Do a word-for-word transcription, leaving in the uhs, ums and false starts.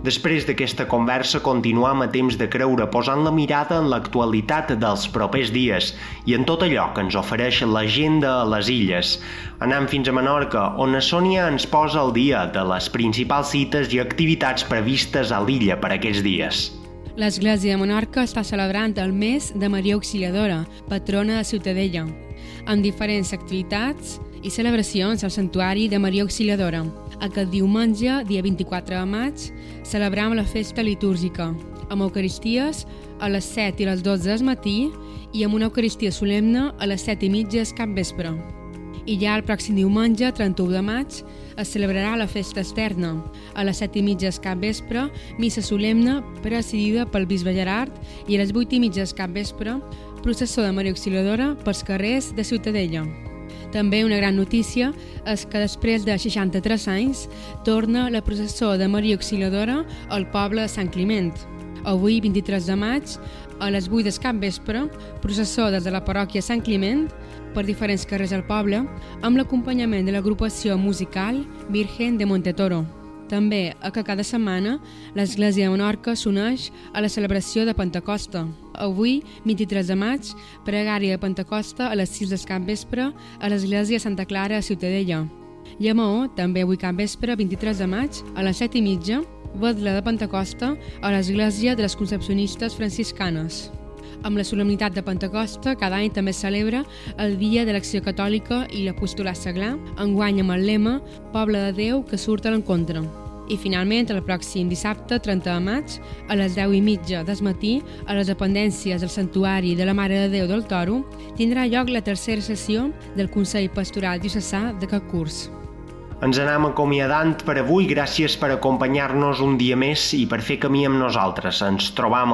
Després d'aquesta conversa continuam a temps de creure posant la mirada en l'actualitat dels propers dies i en tot allò que ens ofereix l'agenda a les illes. Anem fins a Menorca, on a Sònia ens posa al dia de les principals cites i activitats previstes a l'illa per aquests dies. L'Església de Menorca està celebrant el mes de Maria Auxiliadora, patrona de Ciutadella, amb diferents activitats i celebracions al Santuari de Maria Auxiliadora. Aquest diumenge, dia vint-i-quatre de maig, celebrem la festa litúrgica, amb eucaristies a les set i les dotze del matí i amb una eucaristia solemne a les set i mitja del capvespre. I ja el pròxim diumenge, trenta-u de maig, es celebrarà la festa externa. A les set i mitja del capvespre, missa solemne presidida pel bisbe Gerard i a les vuit i mitja del capvespre, processó de Maria Auxiliadora pels carrers de Ciutadella. També una gran notícia és que després de seixanta-tres anys torna la processó de Maria Auxiliadora al poble de Sant Climent. Avui, vint-i-tres de maig, a les vuit del capvespre, processó des de la parròquia Sant Climent per diferents carrers del poble amb l'acompanyament de l'agrupació musical Virgen de Montetoro. També, a que cada setmana, l'Església de Menorca s'uneix a la celebració de Pentecosta. Avui, vint-i-tres de maig, pregària de Pentecosta a les sis del capvespre a l'Església Santa Clara a Ciutadella. I a Maó, també avui capvespre, vint-i-tres de maig, a les set i mitja, vetla de Pentecosta a l'Església de les Concepcionistes Franciscanes. Amb la solemnitat de Pentecosta, cada any també es celebra el Dia de l'Acció Catòlica i l'Apostolat Seglar, enguany amb el lema Poble de Déu que surt a l'encontre. I finalment, el pròxim dissabte, trenta de maig, a les deu i mitja del matí, a les dependències del Santuari de la Mare de Déu del Toro, tindrà lloc la tercera sessió del Consell Pastoral Diocesà d'aquest curs. Ens anem acomiadant per avui. Gràcies per acompanyar-nos un dia més i per fer camí amb nosaltres. Ens trobam